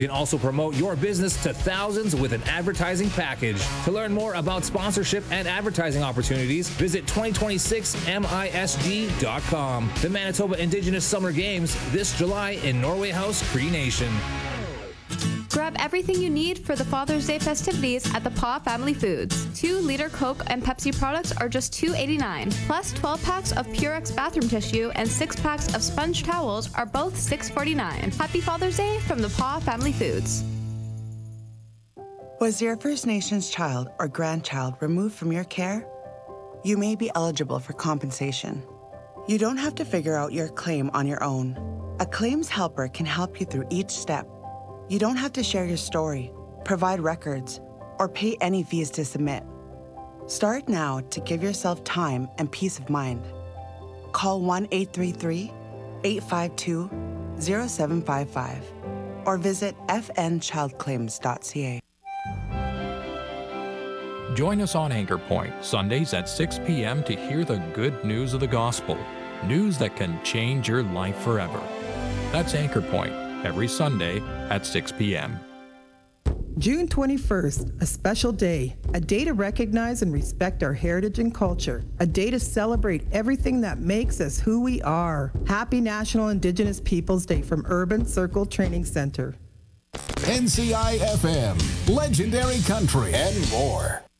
You can also promote your business to thousands with an advertising package. To learn more about sponsorship and advertising opportunities, visit 2026misd.com. The Manitoba Indigenous Summer Games this July in Norway House, Cree Nation. Grab everything you need for the Father's Day festivities at the Paw Family Foods. 2-liter Coke and Pepsi products are just $2.89. Plus 12 packs of Purex bathroom tissue and 6 packs of sponge towels are both $6.49. Happy Father's Day from the Paw Family Foods. Was your First Nations child or grandchild removed from your care? You may be eligible for compensation. You don't have to figure out your claim on your own. A claims helper can help you through each step. You don't have to share your story, provide records, or pay any fees to submit. Start now to give yourself time and peace of mind. Call 1-833-852-0755 or visit fnchildclaims.ca. Join us on Anchor Point, Sundays at 6 p.m. to hear the good news of the gospel, news that can change your life forever. That's Anchor Point, every Sunday at 6 p.m. June 21st, a special day, a day to recognize and respect our heritage and culture, a day to celebrate everything that makes us who we are. Happy National Indigenous Peoples Day from Urban Circle Training Center. NCI FM, legendary country, and more.